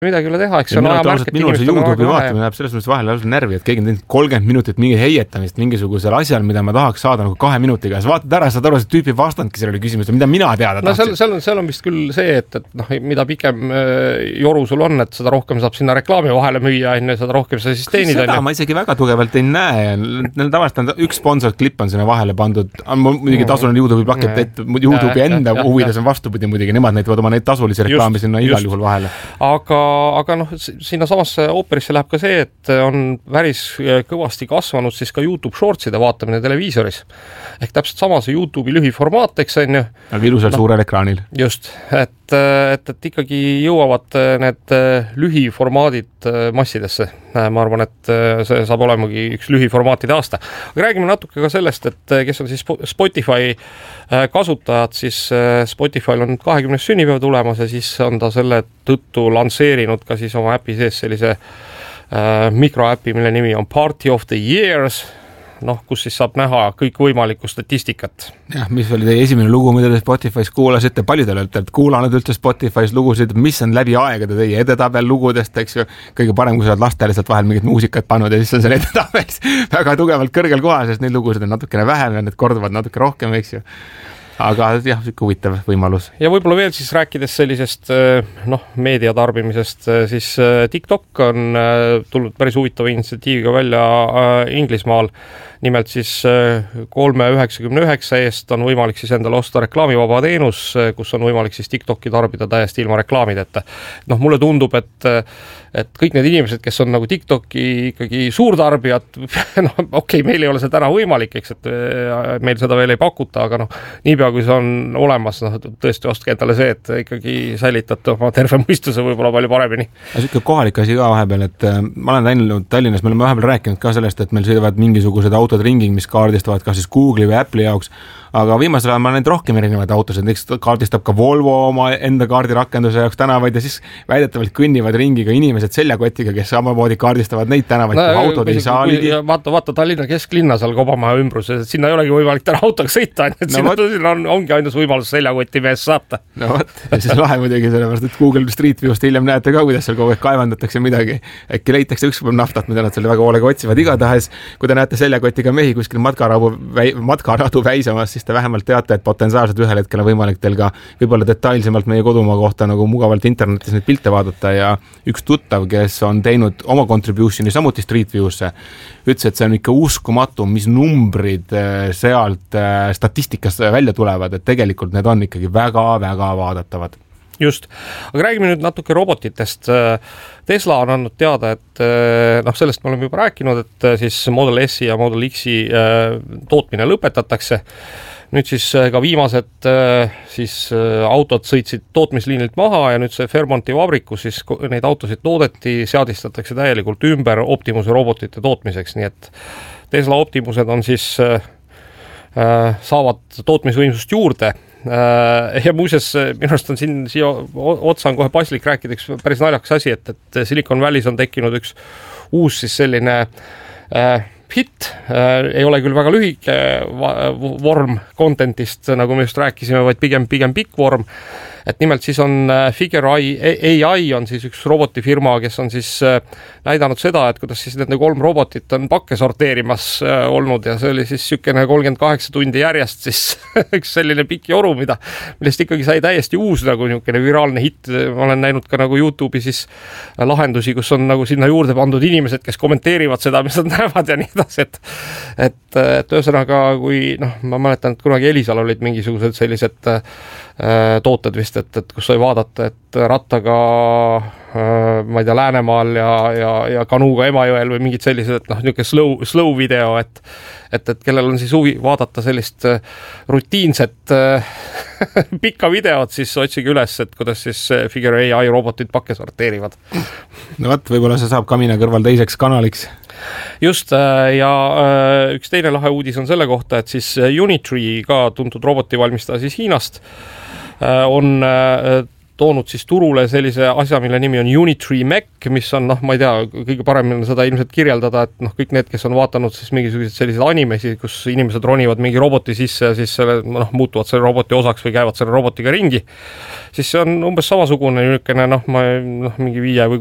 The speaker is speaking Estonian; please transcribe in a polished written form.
midagi üle teha, eks see on ajamärk, et minul see YouTube'i vaatamine läheb selles mõttes vahel närvi, et keegi on teinud 30 minutit mingi heietamist mingisugusel asjal, mida ma tahaks saada nagu 2 minutiga ja sa vaatad ära, saad aru, see tüüpi vastandki sellele küsimusele, mida mina teada tahtsin. Seal on vist küll see, et mida pikem joru sul on, et seda rohkem saab sinna reklaami vahele müüa, seda rohkem sa siis teenid. Seda ma isegi väga tugevalt ei näe. Tavaliselt üks sponsorklipp on sinna vahele pandud. Muidugi tasuline YouTube'i pakett, et YouTube'i enda huvides on vastupidi muidugi, nemad näitavad oma neid tasulisi reklaami sinna igal juhul vahele. Aga sinna samasse ooperisse läheb ka see, et on päris kõvasti kasvanud siis ka YouTube Shortside vaatamine televiisoris. Ehk täpselt sama see YouTube'i lühiformaat, eks on ju. Aga ilusal suurel ekraanil. Just, et ikkagi jõuavad need lühiformaadid massidesse. Ma arvan, et see saab olemagi üks lühiformaatide aasta. Aga räägime natuke ka sellest, et kes on siis Spotify kasutajad, siis Spotify'l on 20. sünnipäev tulemas ja siis on ta selle tõttu lansseerinud ka siis oma äpi sees sellise mikroäpi, mille nimi on Party of the Years, kus siis saab näha kõik võimalikku statistikat. Jah, mis oli teie esimene lugu, mida te Spotify's kuulasite, paljudel olete kuulanud üldse Spotify's lugusid, mis on läbi aegade teie edetabel lugudest, eks ju, kõige parem, kui sa oled lastele lihtsalt vahel mingit muusikat pannud ja siis on seal edetabelis väga tugevalt kõrgel kohal, sest neid lugusid on natukene vähem ja need korduvad natuke rohkem, eks ju. Aga jah, siuke huvitav võimalus. Ja võib-olla veel siis rääkides sellisest meediatarbimisest, siis TikTok on tulnud päris huvitava initsiatiiviga välja Inglismaal. Nimelt siis 3,99 eest on võimalik siis endale osta reklaamivaba teenus, kus on võimalik siis TikToki tarbida täiesti ilma reklaamideta. Mulle tundub, et kõik need inimesed, kes on nagu TikToki ikkagi suurtarbijad, okei, meil ei ole see täna võimalik, eks, et meil seda veel ei pakuta, aga niipea kui see on olemas, tõesti ostke endale see, et ikkagi säilitate oma terve mõistuse võib-olla palju paremini. Siuke kohalik asi ka vahepeal, et ma olen läinud Tallinnas, me oleme vahepeal rääkinud ka sellest, et meil sõidavad mingisugused autod ringing, mis kaardistavad kas siis Google'i või Apple'i jaoks, aga viimasel ajal ma olen rohkem erinevaid autosid, näiteks kaardistab ka Volvo oma enda kaardirakenduse jaoks tänavaid ja siis väidetavalt kõnnivad ringiga inimesed seljakotiga, kes samamoodi kaardistavad neid tänavaid, kui autod ei saa ligi. Vaata Tallinna kesklinna seal Kobamaja ümbruses, et sinna ei olegi võimalik täna autoga sõita, et sinna ongi ainus võimalus seljakoti mees saata. No võt, ja siis lahe muidugi sellepärast, et Google Street View'st hiljem näete ka, kuidas seal kogu aeg kaevandatakse midagi. Äkki leitakse ükskord naftat, mida nad selle väga hoolega otsivad. Igatahes, kui te näete seljakotiga mehi kuskil matkaradu väisamas, siis te vähemalt teate, et potentsiaalselt ühel hetkel on võimalik teil ka võib-olla detailsemalt meie kodumaa kohta nagu mugavalt internetis neid pilte vaadata ja üks tuttav, kes on teinud oma contributioni samuti Street View'sse, ütles, et see on ikka uskumatu, mis numbrid sealt statistikast välja tulevad, et tegelikult need on ikkagi väga-väga vaadatavad. Just, aga räägime nüüd natuke robotitest. Tesla on andnud teada, et sellest me oleme juba rääkinud, et siis Model S ja Model X tootmine lõpetatakse. Nüüd siis ka viimased siis autod sõitsid tootmisliinilt maha ja nüüd see Fairmonti vabrikus siis neid autosid toodeti, seadistatakse täielikult ümber Optimuse robotite tootmiseks, nii et Tesla Optimused on siis saavad tootmisvõimsust juurde. Ja muuseas, minu arust on siia otsa on kohe paslik rääkida üks päris naljakas asi, et Silicon Valley's on tekkinud üks uus siis selline hit, ei ole küll väga lühike vorm contentist, nagu me just rääkisime, vaid pigem pikk vorm. Et nimelt siis on Figure AI on siis üks robotifirma, kes on siis näidanud seda, et kuidas siis nende 3 robotit on pakke sorteerimas olnud ja see oli siis sükene 38 tundi järjest siis üks selline pikk joru, millest ikkagi sai täiesti uus nagu niisugune viraalne hit. Ma olen näinud ka nagu YouTube'i siis lahendusi, kus on nagu sinna juurde pandud inimesed, kes kommenteerivad seda, mis nad näevad ja nii edasi, et ühesõnaga, kui ma mäletan, et kunagi Elisal olid mingisugused sellised tooted vist, et kus sai vaadata, et rattaga ma ei tea, Läänemaal ja kanuuga Emajõel või mingid sellised, niisugune slow video, et kellel on siis huvi vaadata sellist rutiinset pikka videot, siis otsige üles, et kuidas siis Figure AI robotid pakke sorteerivad. No võt, võib-olla see saab Kamina kõrval teiseks kanaliks. Just, ja üks teine lahe uudis on selle kohta, et siis Unitree, ka tuntud robotivalmistaja siis Hiinast, on toonud siis turule sellise asja, mille nimi on Unitree Mech, mis on, ma ei tea, kõige paremini seda ilmselt kirjeldada, et kõik need, kes on vaatanud siis mingisuguseid selliseid animesi, kus inimesed ronivad mingi roboti sisse ja siis muutuvad selle roboti osaks või käivad selle robotiga ringi, siis see on umbes samasugune niisugune mingi 5 või